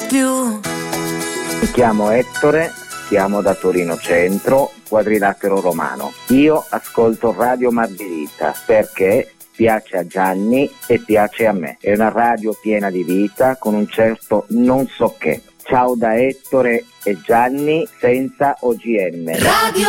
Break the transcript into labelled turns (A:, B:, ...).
A: più.
B: Mi chiamo Ettore, chiamo da Torino Centro, Quadrilatero Romano. Io ascolto Radio Margherita perché piace a Gianni e piace a me. È una radio piena di vita con un certo non so che. Ciao da Ettore e Gianni senza OGM.
A: Radio